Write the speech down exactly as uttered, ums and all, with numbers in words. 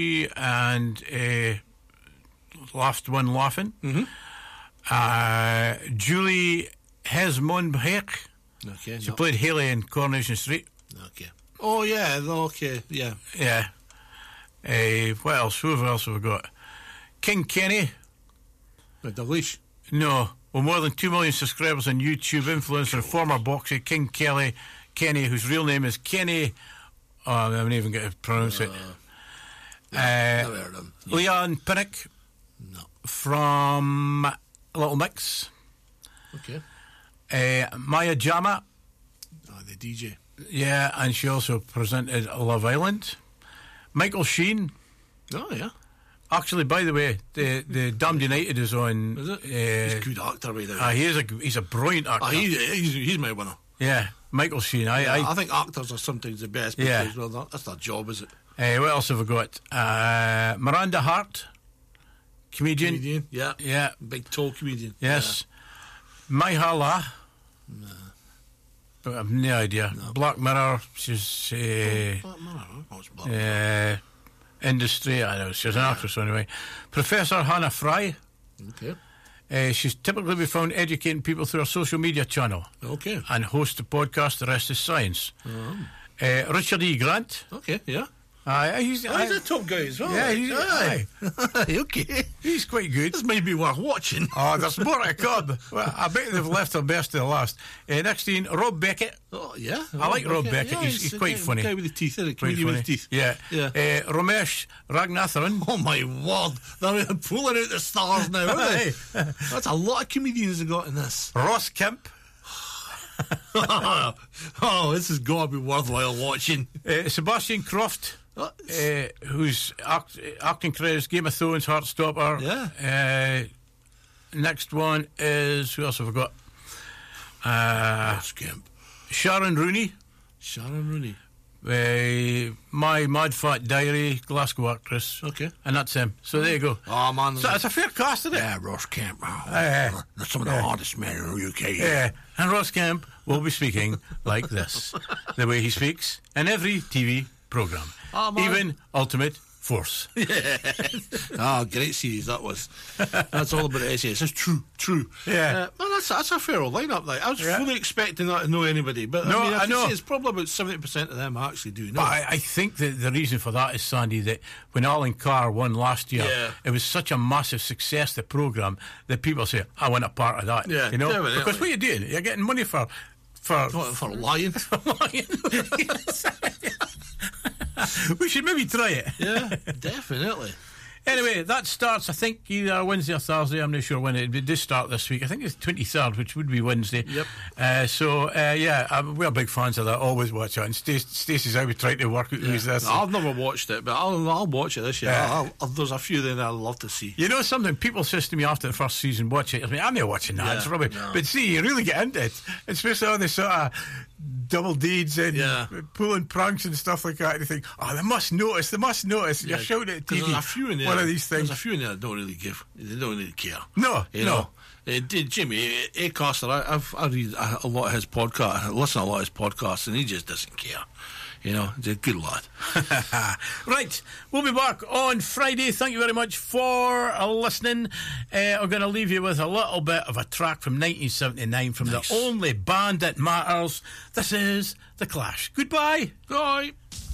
and uh, last one laughing. Mm-hmm. Uh, Julie Hesmonbeck. Okay. She no. played Haley in Coronation Street. Okay. Oh yeah. Okay. Yeah. Yeah. Uh, what else? Who else have we got? King Kenny. With the leash. No. With more than two million subscribers on YouTube, influencer and former boxer King Kelly Kenny, whose real name is Kenny. Oh, I'm not even going to pronounce uh, it. No, uh, never heard of him. Yeah. Leon Pinnock. No. From Little Mix. Okay. Uh, Maya Jama. Oh, the D J. Yeah, and she also presented Love Island. Michael Sheen. Oh, yeah. Actually, by the way, the the Damned United is on. Is it? Uh, he's a good actor, by the way. Uh, he is a he's a brilliant actor. Uh, he, he's, he's my winner. Yeah, Michael Sheen. I yeah, I, I think actors are sometimes the best yeah. because, well, that's their job, is it? Uh, what else have we got? Uh, Miranda Hart, comedian. Comedian, yeah. Yeah. Big tall comedian. Yes. Yeah. Myhala. No. I have no idea. No. Black Mirror. She's. Uh, Black Mirror. I watch Black Mirror. Uh, industry. I know she's an actress anyway. Professor Hannah Fry. Okay. Uh, she's typically be found educating people through her social media channel. Okay. And hosts the podcast The Rest is Science. Oh. Uh, Richard E. Grant. Okay. Yeah. Uh, he's, oh, he's a top guy as well. Yeah, he's, aye. Aye. Okay. He's quite good. This might be worth watching. Oh, there's more to come. Well, I bet they've left their best to the last. Uh, next in, Rob Beckett. Oh, yeah. I like Rob Beckett. Yeah, he's, he's quite funny. Guy with the teeth, isn't he? Quite Comedian with the teeth. Yeah. Yeah. Uh, Ramesh Ragnatharan. Oh, my word. They're pulling out the stars now, aren't they? That's a lot of comedians have got in this. Ross Kemp. Oh, this has got to be worthwhile watching. Uh, Sebastian Croft. Uh, whose act, acting credits Game of Thrones, Heartstopper. Yeah. Uh, next one is, who else have I got? Uh, Ross Kemp. Sharon Rooney. Sharon Rooney. Uh, My Mad Fat Diary, Glasgow actress. Okay. And that's him. So there you go. Oh, man. So it's a fair cast, isn't it? Yeah, Ross Kemp. Oh, uh, they're some of the uh, hardest men in the U K. Yeah. And Ross Kemp will be speaking like this. The way he speaks in every T V programme. Oh, even Ultimate Force. Yeah. Ah, great series that was. That's all about S S. It's true, true. Yeah. Uh, man, that's, that's a fair old lineup. Like, I was yeah. fully expecting not to know anybody, but no, I, mean, I, I know. Say it's probably about seventy percent of them I actually do know. But I, I think that the reason for that is, Sandy, that when Alan Carr won last year, yeah. it was such a massive success, the programme, that people say, I want a part of that. Yeah, you know? definitely. Because what are you doing? You're getting money for... For, for, for lying. For lying. We should maybe try it. Yeah, definitely. Anyway, that starts, I think, either Wednesday or Thursday. I'm not sure when it, it does start this week. I think it's twenty-third, which would be Wednesday. Yep. Uh, so, uh, yeah, um, we're big fans of that. Always watch it. And Stace, Stacey's always trying to work out Yeah. who's this. No, I've never watched it, but I'll, I'll watch it this year. Yeah. I'll, I'll, there's a few there that I'd love to see. You know something? People says to me after the first season, watch it. I mean, I'm not watching that. Yeah, It's rubbish. no. But see, you really get into it. Especially all this sort of double deeds and Yeah. pulling pranks and stuff like that. And you think, oh, they must notice. They must notice. Yeah, You're shouting at T V. there's a few in there. One of these things. There's a few in there that don't really give. They don't really care. No, you no. know. Uh, did Jimmy Acaster? I, I've I read a, a lot of his podcast. I listen to a lot of his podcasts, and he just doesn't care. You know, he's a good lad. Right, we'll be back on Friday. Thank you very much for listening. Uh, I'm going to leave you with a little bit of a track from nineteen seventy-nine from Nice. the only band that matters. This is The Clash. Goodbye. Bye.